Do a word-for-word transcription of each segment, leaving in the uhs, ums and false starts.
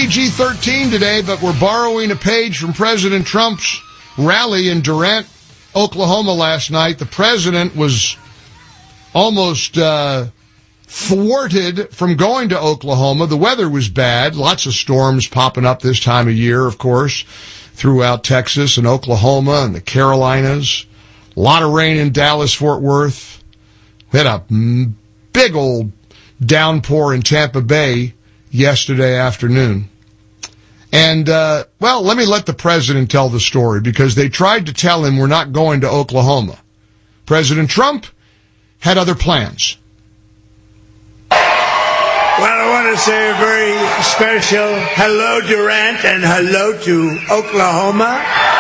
P G thirteen today, but we're borrowing a page from President Trump's rally in Durant, Oklahoma last night. The president was almost uh, thwarted from going to Oklahoma. The weather was bad. Lots of storms popping up this time of year, of course, throughout Texas and Oklahoma and the Carolinas. A lot of rain in Dallas, Fort Worth. We had a big old downpour in Tampa Bay yesterday afternoon. And, uh, well, let me let the president tell the story, because they tried to tell him we're not going to Oklahoma. President Trump had other plans. Well, I want to say a very special hello, Durant, and hello to Oklahoma.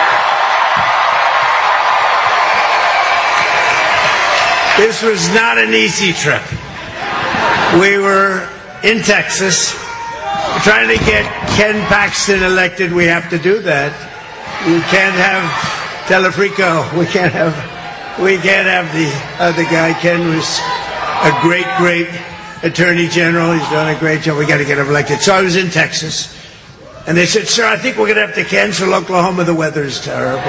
This was not an easy trip. We were in Texas trying to get Ken Paxton elected. We have to do that. We can't have Telefrico. We can't have, we can't have the other guy. Ken was a great, great attorney general. He's done a great job. We got to get him elected. So I was in Texas, and they said, "Sir, I think we're going to have to cancel Oklahoma. The weather is terrible.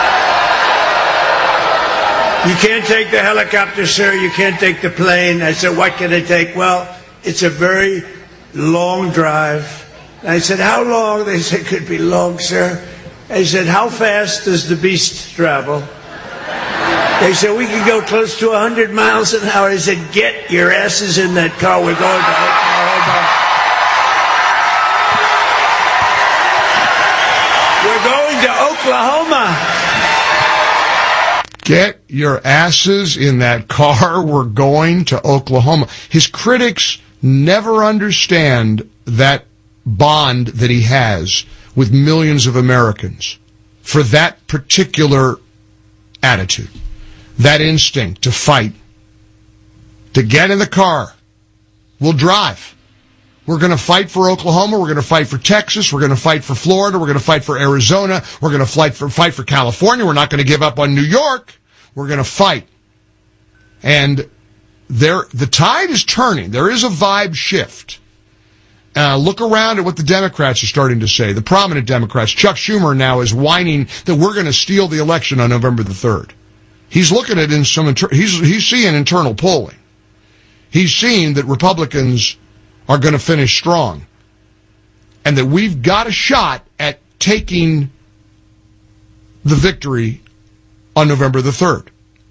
You can't take the helicopter, sir. You can't take the plane." I said, "What can I take?" "Well, it's a very long drive." I said, "How long?" They said, "Could be long, sir." I said, "How fast does the beast travel?" They said, "We can go close to one hundred miles an hour. I said, "Get your asses in that car. We're going to Oklahoma." We're going to Oklahoma. Get your asses in that car. We're going to Oklahoma. His critics never understand that bond that he has with millions of Americans for that particular attitude, that instinct to fight, to get in the car. We'll drive. We're going to fight for Oklahoma. We're going to fight for Texas. We're going to fight for Florida. We're going to fight for Arizona. We're going to fight for, fight for California. We're not going to give up on New York. We're going to fight. And there, the tide is turning. There is a vibe shift. Uh, look around at what the Democrats are starting to say. The prominent Democrats. Chuck Schumer now is whining that we're going to steal the election on November the third. He's looking at in some, inter- he's, he's seeing internal polling. He's seeing that Republicans are going to finish strong, and that we've got a shot at taking the victory on November the third.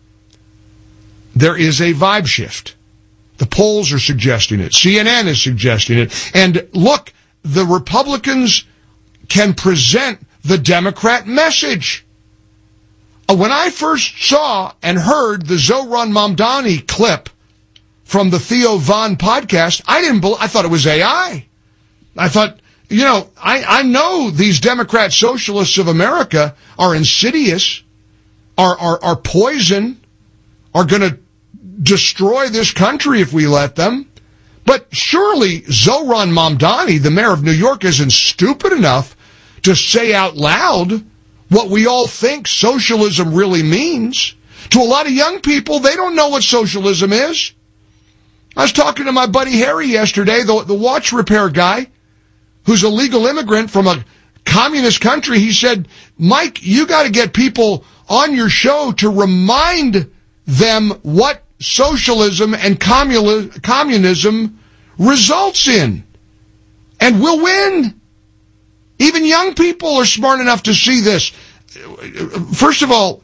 There is a vibe shift. The polls are suggesting it. C N N is suggesting it. And look, the Republicans can present the Democrat message. When I first saw and heard the Zohran Mamdani clip from the Theo Von podcast, I didn't believe, I thought it was A I. I thought, you know, I, I know these Democrat socialists of America are insidious, are, are, are poison, are going to destroy this country if we let them. But surely Zohran Mamdani, the mayor of New York, isn't stupid enough to say out loud what we all think socialism really means. To a lot of young people, they don't know what socialism is. I was talking to my buddy Harry yesterday, the, the watch repair guy, who's a legal immigrant from a communist country. He said, "Mike, you got to get people on your show to remind them what socialism and communi- communism results in. And we'll win." Even young people are smart enough to see this. First of all,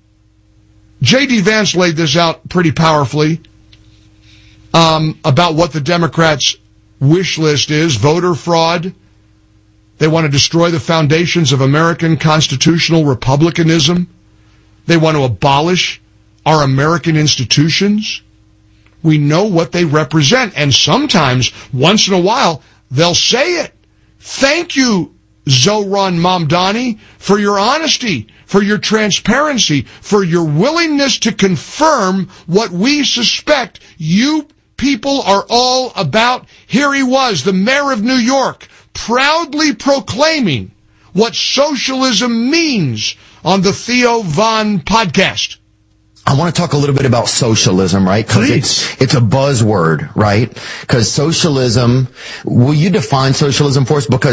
J D. Vance laid this out pretty powerfully. Um, about what the Democrats' wish list is. Voter fraud. They want to destroy the foundations of American constitutional republicanism. They want to abolish our American institutions. We know what they represent. And sometimes, once in a while, they'll say it. Thank you, Zohran Mamdani, for your honesty, for your transparency, for your willingness to confirm what we suspect you people are all about. Here he was, the mayor of New York, proudly proclaiming what socialism means on the Theo Von podcast. I want to talk a little bit about socialism, right? Because it's, it's a buzzword, right? Because socialism, will you define socialism for us? Because